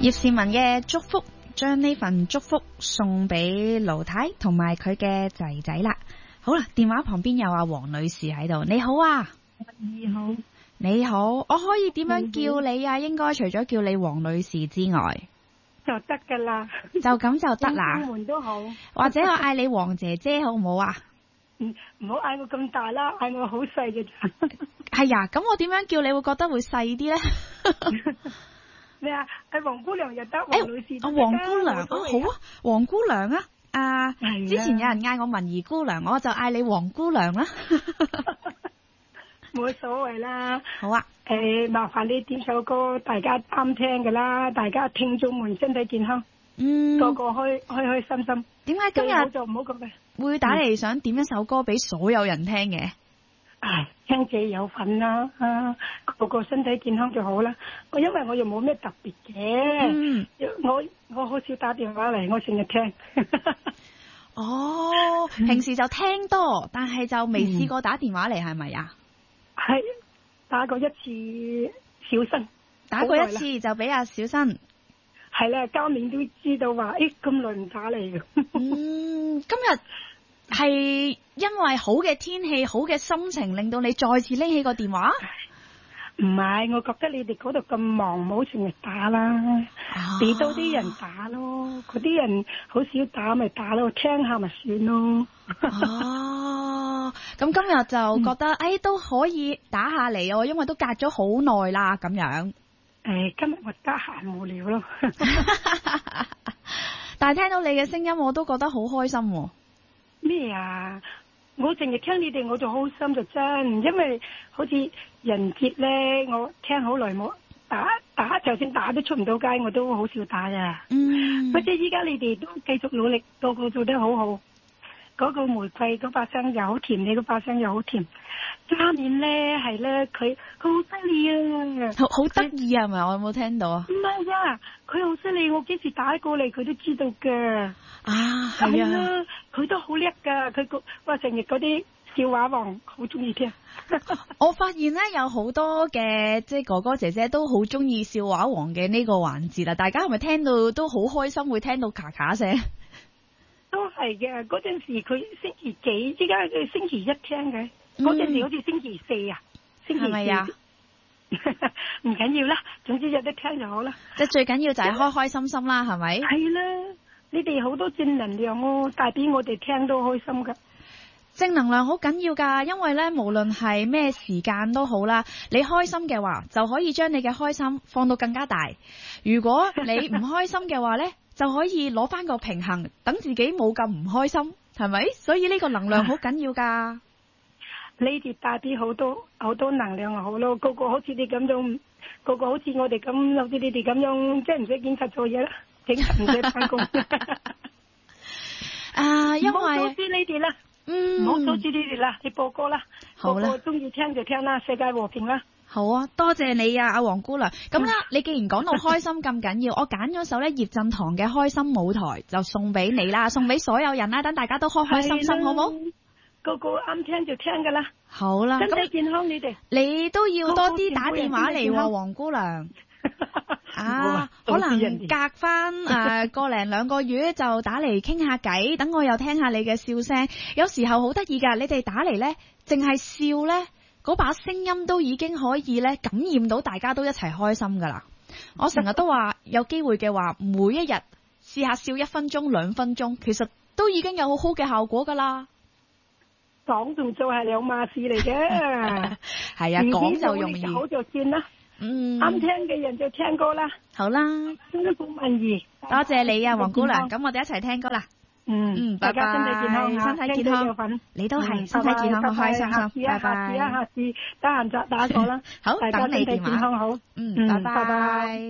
葉倩文嘅祝福，將呢份祝福送俾盧太同埋佢嘅仔仔啦。好啦，電話旁邊有阿黃女士喺度，你好啊。 你好， 你好，我可以點樣叫你啊？應該除咗叫你黃女士之外， 就得噶啦， 就咁就得啦。 出門都好， 或者我嗌你黃姐姐好唔好啊？ 唔好嗌我咁大啦，嗌我好細嘅咋。 係啊，咁我點樣叫你會覺得會細啲呢？ 咩啊？係黃姑娘又得，黃女士都得。 黃姑娘好啊，黃姑娘啊。之前有人嗌我文怡姑娘，我就嗌你黃姑娘啦。 冇所謂啦。 好啊。 麻煩你點首歌，大家啱聽噶啦，大家聽眾們身體健康，個個開心心。 點解今日就唔好咁嘅？ 會打嚟想點一首歌俾所有人聽嘅？ 聽者有份啦，個個身體健康就好啦。因為我又冇咩特別嘅，我好少打電話嚟，我成日聽。 哦，平時就聽多，但係就未試過打電話嚟，係咪啊？ 係打過一次小新， 打過一次就俾阿小新。 係啦，交面都知道話，咁耐唔打嚟嘅。 今日係因為好嘅天氣、好嘅心情，令到你再次拎起個電話？ 唔係，我覺得你哋嗰度咁忙，唔好成日打啦，俾多啲人打咯。嗰啲人好少打，咪打咯，聽下咪算咯。 哦，咁今日就覺得都可以打下嚟哦，因為都隔咗好耐啦，咁樣。 今日我得閒無聊咯。 但係聽到你嘅聲音，我都覺得好開心喎。 咩啊？我淨係聽你哋我就開心就真，因為好似人節咧，我聽好耐冇打，就算打都出唔到街，我都好少打啊。不過依家你哋都繼續努力，個個做得好好。嗰個玫瑰嗰把聲又好甜，你嗰把聲又好甜。下面咧係咧，佢好犀利啊！ 好得意啊，係咪？我有冇聽到啊？ 唔係啊，佢好犀利，我幾時打過嚟佢都知道㗎。係啊，佢都好叻㗎，佢話成日嗰啲笑話王好中意聽。 我發現咧有好多嘅即係哥哥姐姐都好中意笑話王嘅呢個環節啦，大家係咪聽到都好開心，會聽到咔咔聲？ 都係嘅，嗰陣時佢星期幾，依家佢星期一聽嘅，嗰陣時好似星期四啊，星期四。係咪啊？唔緊要啦，總之有得聽就好啦。即係最緊要就係開開心心啦，係咪？係啦，你哋好多正能量哦，帶俾我哋聽都開心噶。正能量好緊要噶，因為咧無論係咩時間都好啦，你開心嘅話就可以將你嘅開心放到更加大。如果你唔開心嘅話咧，就可以攞翻個平衡，等自己冇咁唔開心，係咪？所以呢個能量好緊要噶。你哋帶啲好多能量就好咯，個個好似你咁樣，個個好似我哋咁，好似你哋咁樣，即係唔使警察做嘢啦，警察唔使翻工。因為唔好阻止你哋啦，唔好阻止你哋啦，你播歌啦，個個中意聽就聽啦，世界和平啦。好啊，多謝你啊，阿黃姑娘。咁啦，你既然講到開心咁緊要，我揀咗首咧葉振棠嘅《開心舞台》就送俾你啦，送俾所有人啦，等大家都開開心心，好冇？個個啱聽就聽噶啦。好啦，身體健康你哋。你都要多啲打電話嚟喎，黃姑娘。可能隔翻個零兩個月就打嚟傾下偈，等我又聽下你嘅笑聲。有時候好得意噶，你哋打嚟呢，淨係笑呢，嗰把聲音都已經可以呢感染到大家都一齊開心噶啦。我成日都話有機會嘅話，每一日試下笑1分鐘、2分鐘，其實都已經有好好嘅效果噶啦。講同做係兩碼事嚟嘅，係啊，講就容易，好就算啦。啱聽嘅人就聽歌啦。好啦，辛苦文怡，多謝你啊，黃姑娘。咁我哋一齊聽歌啦。拜拜。大家身體健康，身體健康，你都係身體健康，開心心。拜拜。下次得閒再打過啦。好，大家身體健康好。拜拜。